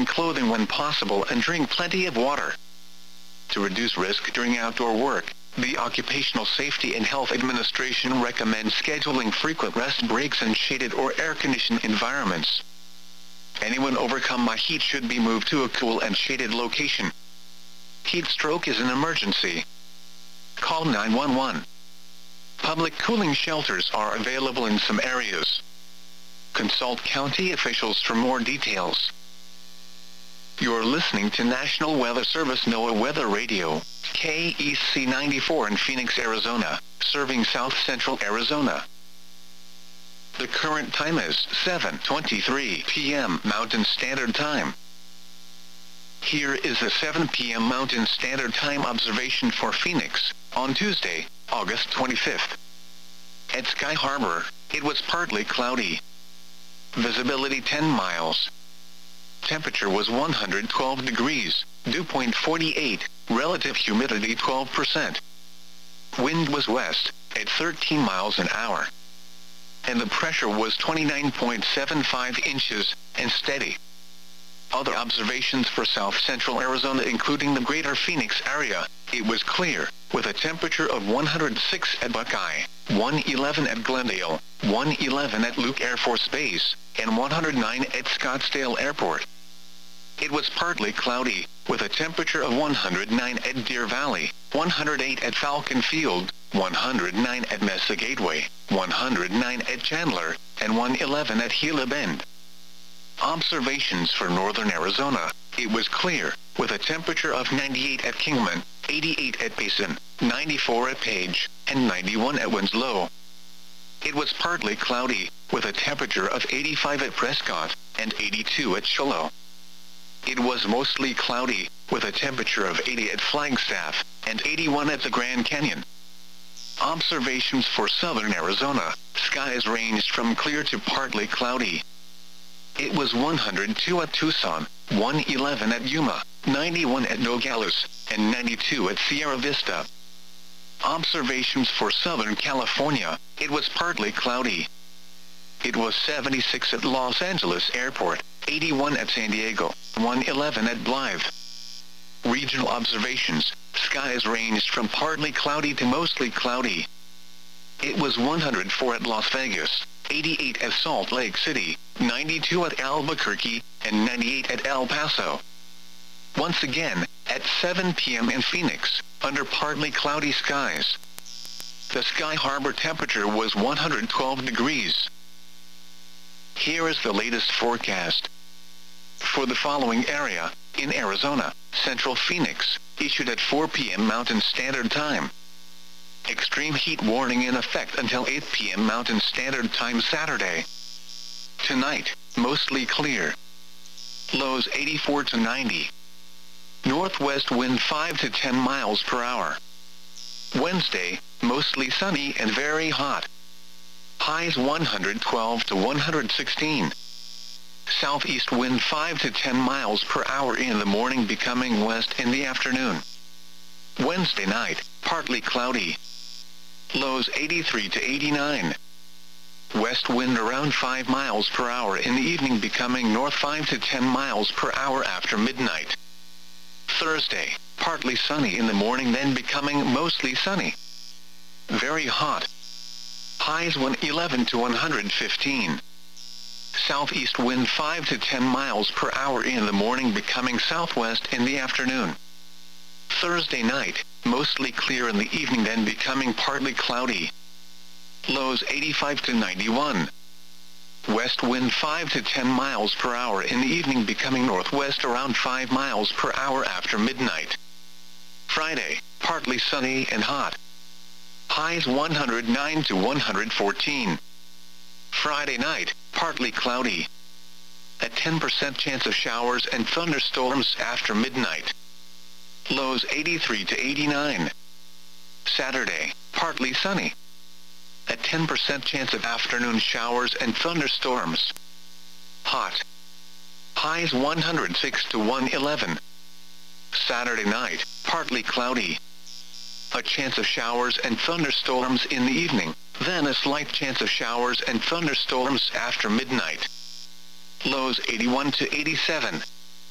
air-conditioned clothing when possible and drink plenty of water. To reduce risk during outdoor work, the Occupational Safety and Health Administration recommends scheduling frequent rest breaks in shaded or air-conditioned environments. Anyone overcome by heat should be moved to a cool and shaded location. Heat stroke is an emergency. Call 911. Public cooling shelters are available in some areas. Consult county officials for more details. You're listening to National Weather Service NOAA Weather Radio, KEC 94 in Phoenix, Arizona, serving south central Arizona. The current time is 7:23 p.m. Mountain Standard Time. Here is the 7 p.m. Mountain Standard Time observation for Phoenix, on Tuesday, August 25th. At Sky Harbor, it was partly cloudy. Visibility 10 miles. Temperature was 112 degrees, dew point 48, relative humidity 12%. Wind was west, at 13 miles an hour. And the pressure was 29.75 inches, and steady. Other observations for south central Arizona including the greater Phoenix area, it was clear, with a temperature of 106 at Buckeye, 111 at Glendale, 111 at Luke Air Force Base, and 109 at Scottsdale Airport. It was partly cloudy, with a temperature of 109 at Deer Valley, 108 at Falcon Field, 109 at Mesa Gateway, 109 at Chandler, and 111 at Gila Bend. Observations for northern Arizona, it was clear, with a temperature of 98 at Kingman, 88 at Payson, 94 at Page, and 91 at Winslow. It was partly cloudy, with a temperature of 85 at Prescott, and 82 at Shiloh. It was mostly cloudy, with a temperature of 80 at Flagstaff, and 81 at the Grand Canyon. Observations for southern Arizona, skies ranged from clear to partly cloudy. It was 102 at Tucson, 111 at Yuma, 91 at Nogales, and 92 at Sierra Vista. Observations for Southern California, it was partly cloudy. It was 76 at Los Angeles Airport, 81 at San Diego, 111 at Blythe. Regional observations, skies ranged from partly cloudy to mostly cloudy. It was 104 at Las Vegas, 88 at Salt Lake City, 92 at Albuquerque, and 98 at El Paso. Once again, at 7 p.m. in Phoenix, under partly cloudy skies. The Sky Harbor temperature was 112 degrees. Here is the latest forecast. For the following area, in Arizona, Central Phoenix, issued at 4 p.m. Mountain Standard Time. Extreme heat warning in effect until 8 p.m. Mountain Standard Time Saturday. Tonight, mostly clear. Lows 84 to 90. Northwest wind 5 to 10 miles per hour. Wednesday, mostly sunny and very hot. Highs 112 to 116. Southeast wind 5 to 10 miles per hour in the morning, becoming west in the afternoon. Wednesday night, partly cloudy. Lows 83 to 89. West wind around 5 miles per hour in the evening, becoming north 5 to 10 miles per hour after midnight. Thursday, partly sunny in the morning, then becoming mostly sunny. Very hot. Highs 111 to 115. Southeast wind 5 to 10 miles per hour in the morning, becoming southwest in the afternoon. Thursday night, mostly clear in the evening, then becoming partly cloudy. Lows 85 to 91. West wind 5 to 10 miles per hour in the evening, becoming northwest around 5 miles per hour after midnight. Friday, partly sunny and hot. Highs 109 to 114. Friday night, partly cloudy. A 10% chance of showers and thunderstorms after midnight. Lows 83 to 89. Saturday, partly sunny. A 10% chance of afternoon showers and thunderstorms. Hot. Highs 106 to 111. Saturday night, partly cloudy. A chance of showers and thunderstorms in the evening, then a slight chance of showers and thunderstorms after midnight. Lows 81 to 87.